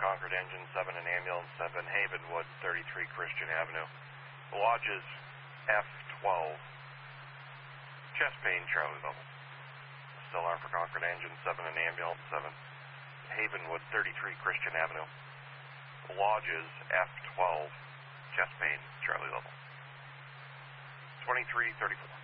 Concord, engine 7 and ambulance 7, Havenwood, 33 Christian Avenue. Lodges F12. Chest pain, Charlie level. Still R for Concord, engine 7 and ambulance 7, Havenwood, 33 Christian Avenue. Lodges F12. Chest pain, Charlie level. 2334.